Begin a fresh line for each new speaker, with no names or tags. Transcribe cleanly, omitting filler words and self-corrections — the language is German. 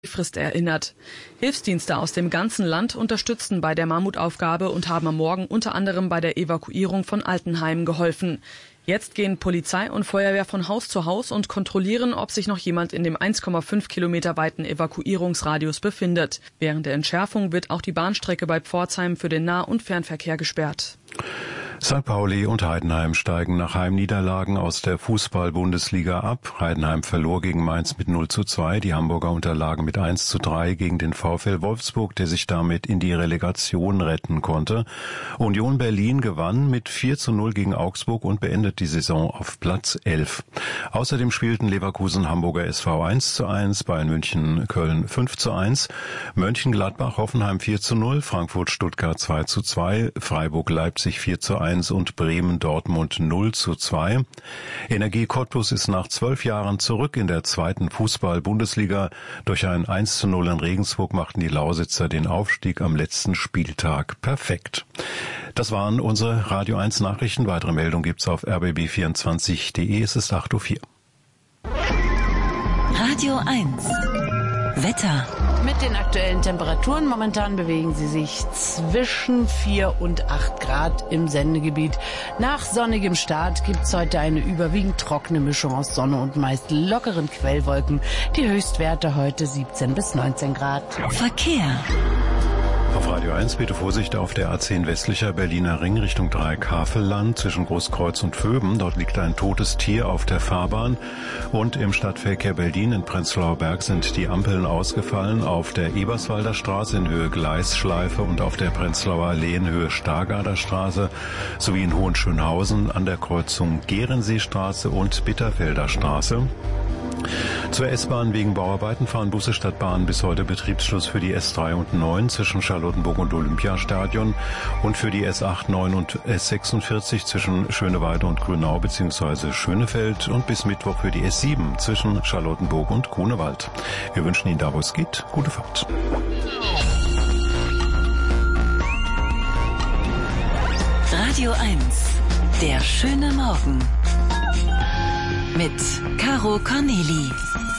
Frist erinnert. Hilfsdienste aus dem ganzen Land unterstützten bei der Mammutaufgabe und haben am Morgen unter anderem bei der Evakuierung von Altenheimen geholfen. Jetzt gehen Polizei und Feuerwehr von Haus zu Haus und kontrollieren, ob sich noch jemand in dem 1,5 Kilometer weiten Evakuierungsradius befindet. Während der Entschärfung wird auch die Bahnstrecke bei Pforzheim für den Nah- und Fernverkehr gesperrt.
St. Pauli und Heidenheim steigen nach Heimniederlagen aus der Fußball-Bundesliga ab. Heidenheim verlor gegen Mainz mit 0:2. Die Hamburger unterlagen mit 1:3 gegen den VfL Wolfsburg, der sich damit in die Relegation retten konnte. Union Berlin gewann mit 4:0 gegen Augsburg und beendet die Saison auf Platz 11. Außerdem spielten Leverkusen Hamburger SV 1:1, Bayern München Köln 5:1, Mönchengladbach Hoffenheim 4:0, Frankfurt Stuttgart 2:2, Freiburg Leipzig 4:1 und Bremen Dortmund 0:2. Energie Cottbus ist nach 12 Jahren zurück in der zweiten Fußball-Bundesliga. Durch ein 1:0 in Regensburg machten die Lausitzer den Aufstieg am letzten Spieltag perfekt. Das waren unsere Radio 1 Nachrichten. Weitere Meldungen gibt's auf rbb24.de. Es ist 8:04 Uhr.
Radio 1 Wetter.
Mit den aktuellen Temperaturen momentan bewegen sie sich zwischen 4 und 8 Grad im Sendegebiet. Nach sonnigem Start gibt's heute eine überwiegend trockene Mischung aus Sonne und meist lockeren Quellwolken. Die Höchstwerte heute 17 bis 19 Grad.
Verkehr.
Auf Radio 1 bitte Vorsicht auf der A10 westlicher Berliner Ring Richtung Dreieck-Havelland zwischen Großkreuz und Vöben. Dort liegt ein totes Tier auf der Fahrbahn. Und im Stadtverkehr Berlin in Prenzlauer Berg sind die Ampeln ausgefallen auf der Eberswalder Straße in Höhe Gleisschleife und auf der Prenzlauer Allee in Höhe Stargarder Straße sowie in Hohenschönhausen an der Kreuzung Gehrenseestraße und Bitterfelder Straße. Zur S-Bahn wegen Bauarbeiten fahren Busse statt Bahn bis heute Betriebsschluss für die S3 und 9 zwischen Charlottenburg und Olympiastadion und für die S8, 9 und S46 zwischen Schöneweide und Grünau bzw. Schönefeld und bis Mittwoch für die S7 zwischen Charlottenburg und Grunewald. Wir wünschen Ihnen da, wo es geht, gute Fahrt.
Radio 1, der schöne Morgen. Mit Caro Corneli.